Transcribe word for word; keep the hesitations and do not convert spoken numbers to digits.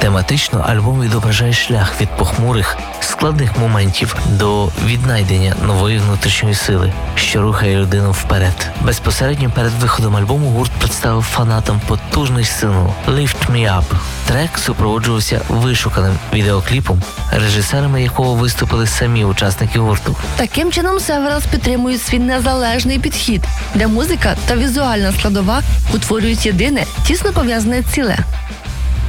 Тематично альбом відображає шлях від похмурих, складних моментів до віднайдення нової внутрішньої сили, що рухає людину вперед. Безпосередньо перед виходом альбому гурт представив фанатам потужний сингл «Lift Me Up». Трек супроводжувався вишуканим відеокліпом, режисерами якого виступили самі учасники гурту. Таким чином Severance підтримують свій незалежний підхід, де музика та візуальна складова утворюють єдине, тісно пов'язане ціле.